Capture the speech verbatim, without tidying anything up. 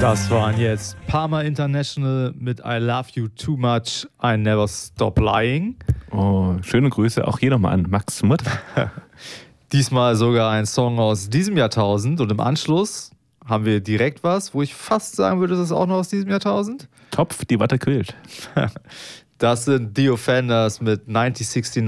Das waren jetzt Parma International mit I Love You Too Much, I Never Stop Lying. Oh, schöne Grüße auch hier nochmal an Max Mutter. Diesmal sogar ein Song aus diesem Jahrtausend und im Anschluss haben wir direkt was, wo ich fast sagen würde, das ist auch noch aus diesem Jahrtausend. Topf, die Watte quillt. Das sind The Offenders mit neunzehn sechsundneunzig.